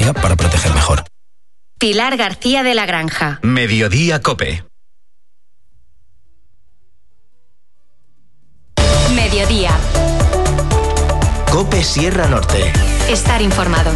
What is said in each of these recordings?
tecnología para proteger mejor. Pilar García de la Granja. Mediodía COPE. Mediodía. COPE Sierra Norte. Estar informado.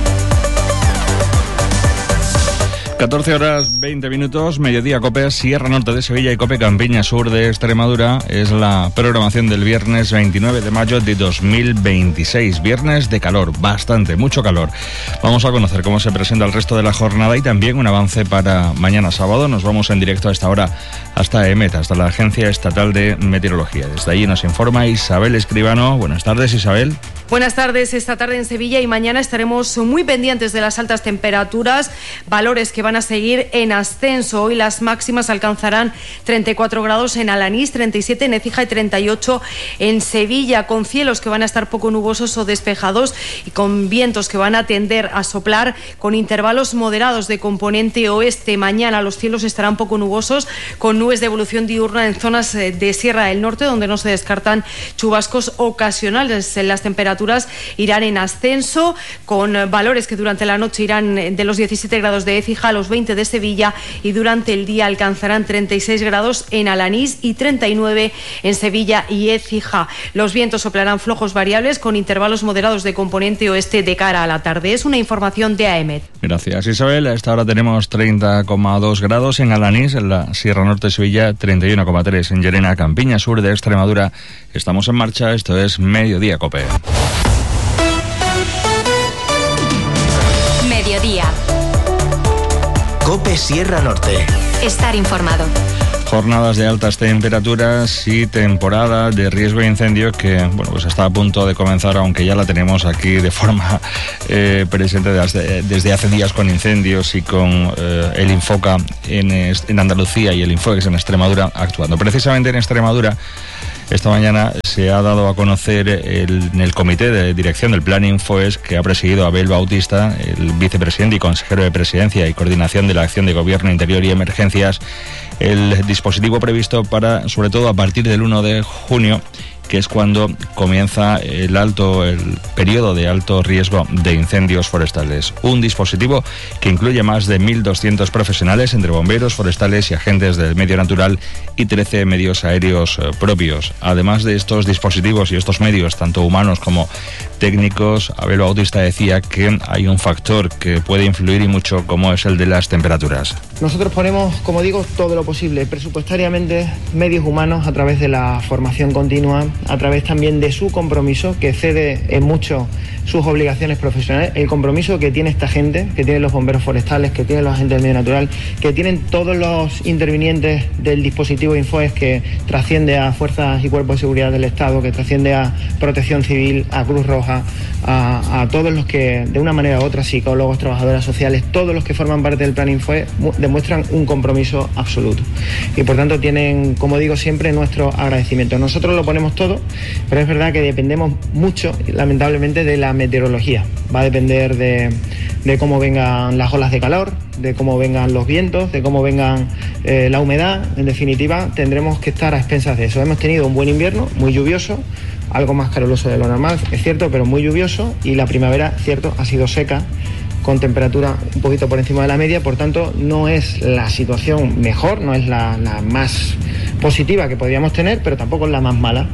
14 horas 20 minutos, mediodía COPE Sierra Norte de Sevilla y COPE Campiña Sur de Extremadura. Es la programación del viernes 29 de mayo de 2026. Viernes de calor, bastante, mucho calor. Vamos a conocer cómo se presenta el resto de la jornada y también un avance para mañana sábado. Nos vamos en directo a esta hora hasta EMET, hasta la Agencia Estatal de Meteorología. Desde allí nos informa Isabel Escribano. Buenas tardes, Isabel. Buenas tardes. Esta tarde en Sevilla y mañana estaremos muy pendientes de las altas temperaturas, valores que van a seguir en ascenso. Hoy las máximas alcanzarán 34 grados en Alanís, 37 en Écija y 38 en Sevilla, con cielos que van a estar poco nubosos o despejados y con vientos que van a tender a soplar con intervalos moderados de componente oeste. Mañana los cielos estarán poco nubosos, con nubes de evolución diurna en zonas de Sierra del Norte, donde no se descartan chubascos ocasionales. Las temperaturas irán en ascenso, con valores que durante la noche irán de los 17 grados de Écija a los 20 de Sevilla, y durante el día alcanzarán 36 grados en Alanís y 39 en Sevilla y Écija. Los vientos soplarán flojos variables con intervalos moderados de componente oeste de cara a la tarde. Es una información de AEMET. Gracias, Isabel. A esta hora tenemos 30,2 grados en Alanís, en la Sierra Norte de Sevilla, 31,3 en Llerena, Campiña Sur de Extremadura. Estamos en marcha, esto es Mediodía COPE. Mediodía. COPE Sierra Norte. Estar informado. Jornadas de altas temperaturas y temporada de riesgo de incendio que, pues está a punto de comenzar, aunque ya la tenemos aquí de forma presente desde hace días con incendios y con el Infoca en Andalucía y el Infoex en Extremadura actuando. Precisamente en Extremadura, esta mañana se ha dado a conocer en el comité de dirección del Plan Infoes, que ha presidido Abel Bautista, el vicepresidente y consejero de Presidencia y Coordinación de la Acción de Gobierno Interior y Emergencias, el dispositivo previsto para, sobre todo a partir del 1 de junio, que es cuando comienza el periodo de alto riesgo de incendios forestales. Un dispositivo que incluye más de 1.200 profesionales, entre bomberos, forestales y agentes del medio natural, y 13 medios aéreos propios. Además de estos dispositivos y estos medios, tanto humanos como técnicos, Abel Bautista decía que hay un factor que puede influir y mucho, como es el de las temperaturas. Nosotros ponemos, como digo, todo lo posible, presupuestariamente, medios humanos, a través de la formación continua, a través también de su compromiso, que cede en mucho sus obligaciones profesionales, el compromiso que tiene esta gente, que tienen los bomberos forestales, que tienen los agentes del medio natural, que tienen todos los intervinientes del dispositivo Infoes, que trasciende a fuerzas y cuerpos de seguridad del Estado, que trasciende a Protección Civil, a Cruz Roja, a todos los que, de una manera u otra, psicólogos, trabajadoras sociales, todos los que forman parte del Plan Infoes, demuestran un compromiso absoluto. Y por tanto tienen, como digo siempre, nuestro agradecimiento. Nosotros lo ponemos todo, pero es verdad que dependemos mucho, lamentablemente, de la meteorología. Va a depender de cómo vengan las olas de calor, de cómo vengan los vientos, de cómo vengan la humedad. En definitiva, tendremos que estar a expensas de eso. Hemos tenido un buen invierno, muy lluvioso, algo más caluroso de lo normal, es cierto, pero muy lluvioso, y la primavera, cierto, ha sido seca, con temperatura un poquito por encima de la media. Por tanto, no es la situación mejor, no es la más positiva que podríamos tener, pero tampoco es la más mala.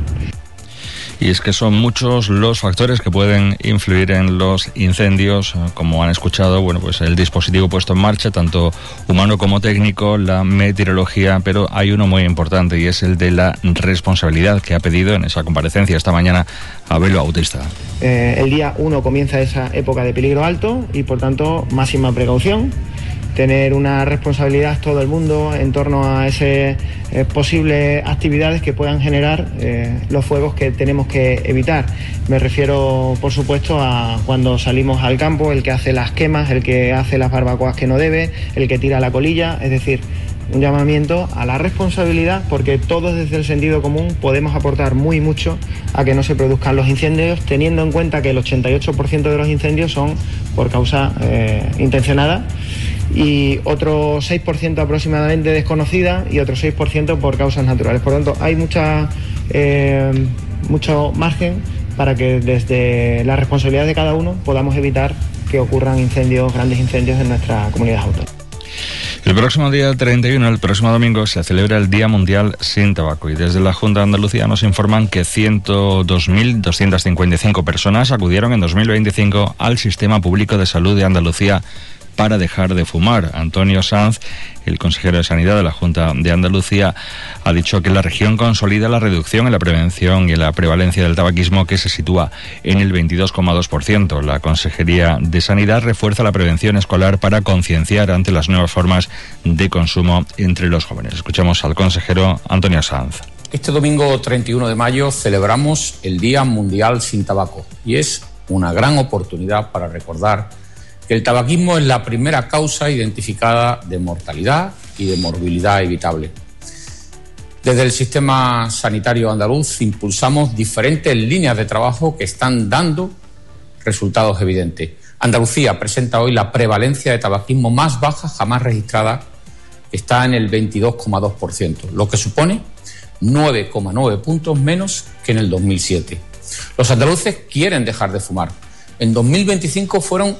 Y es que son muchos los factores que pueden influir en los incendios, como han escuchado, pues el dispositivo puesto en marcha, tanto humano como técnico, la meteorología, pero hay uno muy importante, y es el de la responsabilidad, que ha pedido en esa comparecencia esta mañana Abel Bautista. El día 1 comienza esa época de peligro alto y, por tanto, máxima precaución. Tener una responsabilidad todo el mundo en torno a esas posibles actividades que puedan generar los fuegos que tenemos que evitar. Me refiero, por supuesto, a cuando salimos al campo, el que hace las quemas, el que hace las barbacoas que no debe, el que tira la colilla, es decir, un llamamiento a la responsabilidad, porque todos desde el sentido común podemos aportar muy mucho a que no se produzcan los incendios, teniendo en cuenta que el 88% de los incendios son por causa intencionada, y otro 6% aproximadamente desconocida, y otro 6% por causas naturales. Por tanto, hay mucho margen para que desde la responsabilidad de cada uno podamos evitar que ocurran grandes incendios en nuestra comunidad autónoma. El próximo día 31, el próximo domingo, se celebra el Día Mundial sin Tabaco y desde la Junta de Andalucía nos informan que 102.255 personas acudieron en 2025 al Sistema Público de Salud de Andalucía para dejar de fumar. Antonio Sanz, el consejero de Sanidad de la Junta de Andalucía, ha dicho que la región consolida la reducción en la prevención y en la prevalencia del tabaquismo, que se sitúa en el 22,2%. La Consejería de Sanidad refuerza la prevención escolar para concienciar ante las nuevas formas de consumo entre los jóvenes. Escuchamos al consejero Antonio Sanz. Este domingo 31 de mayo celebramos el Día Mundial sin Tabaco y es una gran oportunidad para recordar que el tabaquismo es la primera causa identificada de mortalidad y de morbilidad evitable. Desde el sistema sanitario andaluz impulsamos diferentes líneas de trabajo que están dando resultados evidentes. Andalucía presenta hoy la prevalencia de tabaquismo más baja jamás registrada, que está en el 22,2%, lo que supone 9,9 puntos menos que en el 2007. Los andaluces quieren dejar de fumar. En 2025 fueron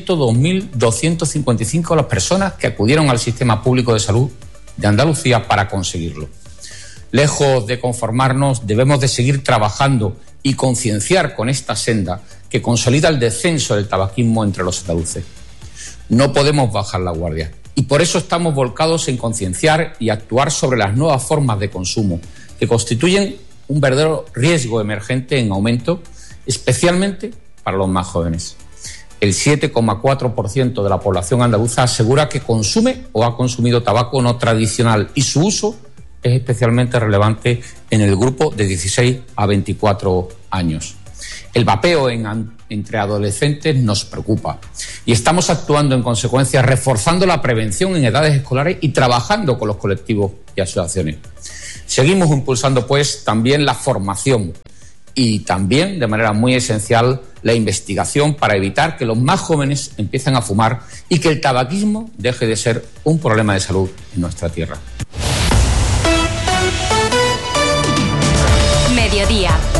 102.255 las personas que acudieron al Sistema Público de Salud de Andalucía para conseguirlo. Lejos de conformarnos, debemos de seguir trabajando y concienciar con esta senda que consolida el descenso del tabaquismo entre los andaluces. No podemos bajar la guardia y por eso estamos volcados en concienciar y actuar sobre las nuevas formas de consumo que constituyen un verdadero riesgo emergente en aumento, especialmente para los más jóvenes. El 7,4% de la población andaluza asegura que consume o ha consumido tabaco no tradicional y su uso es especialmente relevante en el grupo de 16 a 24 años. El vapeo entre adolescentes nos preocupa y estamos actuando en consecuencia, reforzando la prevención en edades escolares y trabajando con los colectivos y asociaciones. Seguimos impulsando, pues, también la formación y también, de manera muy esencial, la investigación para evitar que los más jóvenes empiecen a fumar y que el tabaquismo deje de ser un problema de salud en nuestra tierra. Mediodía.